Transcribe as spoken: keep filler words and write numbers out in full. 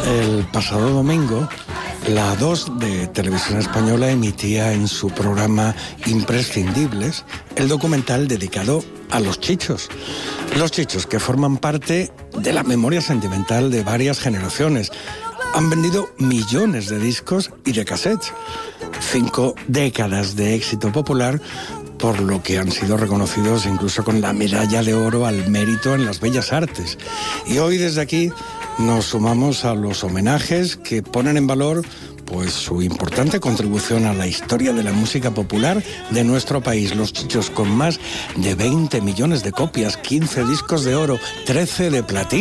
El pasado domingo, la dos de Televisión Española emitía en su programa Imprescindibles el documental dedicado a los Chichos. Los Chichos, que forman parte de la memoria sentimental de varias generaciones. Han vendido millones de discos y de cassettes. Cinco décadas de éxito popular, por lo que han sido reconocidos incluso con la medalla de oro al mérito en las bellas artes. Y hoy desde aquí nos sumamos a los homenajes que ponen en valor pues su importante contribución a la historia de la música popular de nuestro país. Los Chichos, con más de veinte millones de copias, quince discos de oro, trece de platino.